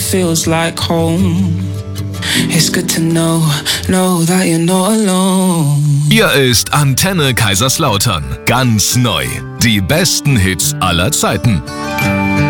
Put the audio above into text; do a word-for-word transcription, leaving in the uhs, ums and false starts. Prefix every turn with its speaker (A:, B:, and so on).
A: feels like home. It's good to know, know that you're not alone.
B: Hier ist Antenne Kaiserslautern. Ganz neu. Die besten Hits aller Zeiten.